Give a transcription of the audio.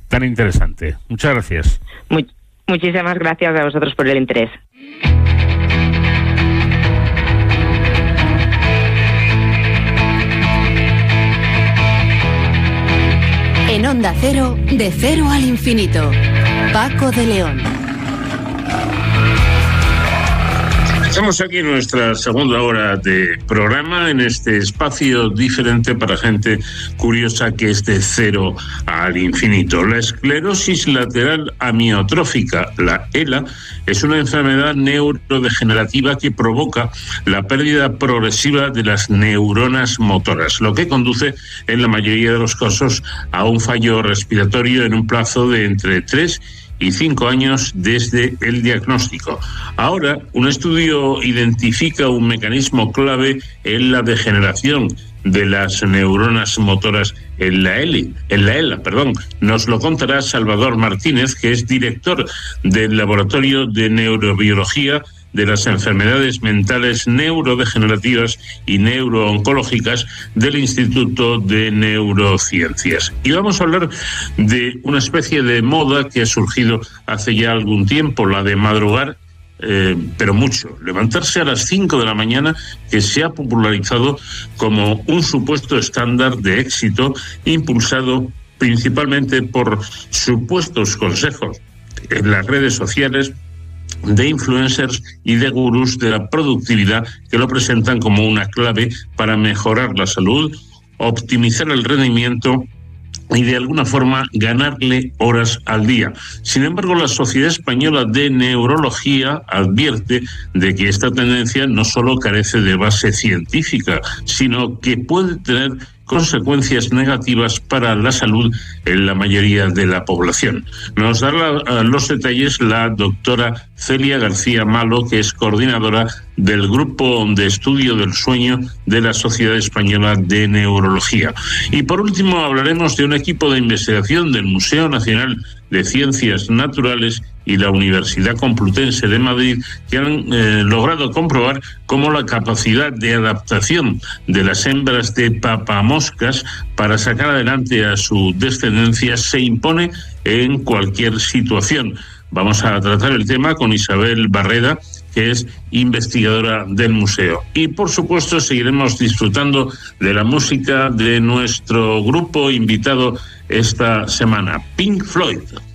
tan interesante. Muchas gracias. Muchísimas gracias a vosotros por el interés. En Onda Cero, de cero al infinito. Paco de León. Estamos aquí en nuestra segunda hora de programa, en este espacio diferente para gente curiosa que es de cero al infinito. La esclerosis lateral amiotrófica, la ELA, es una enfermedad neurodegenerativa que provoca la pérdida progresiva de las neuronas motoras, lo que conduce en la mayoría de los casos a un fallo respiratorio en un plazo de entre 3 y 5 años desde el diagnóstico. Ahora, un estudio identifica un mecanismo clave en la degeneración de las neuronas motoras en la ELA. Nos lo contará Salvador Martínez, que es director del Laboratorio de Neurobiología de las Enfermedades Mentales Neurodegenerativas y Neurooncológicas del Instituto de Neurociencias. Y vamos a hablar de una especie de moda que ha surgido hace ya algún tiempo, la de madrugar, pero mucho. Levantarse a las 5 de la mañana, que se ha popularizado como un supuesto estándar de éxito, impulsado principalmente por supuestos consejos en las redes sociales de influencers y de gurús de la productividad que lo presentan como una clave para mejorar la salud, optimizar el rendimiento y de alguna forma ganarle horas al día. Sin embargo, la Sociedad Española de Neurología advierte de que esta tendencia no solo carece de base científica, sino que puede tener consecuencias negativas para la salud en la mayoría de la población. Nos da los detalles la doctora Celia García Malo, que es coordinadora del Grupo de Estudio del Sueño de la Sociedad Española de Neurología. Y por último hablaremos de un equipo de investigación del Museo Nacional de Ciencias Naturales y la Universidad Complutense de Madrid, que han logrado comprobar cómo la capacidad de adaptación de las hembras de papamoscas para sacar adelante a su descendencia se impone en cualquier situación. Vamos a tratar el tema con Isabel Barreda, que es investigadora del museo. Y por supuesto seguiremos disfrutando de la música de nuestro grupo invitado esta semana, Pink Floyd.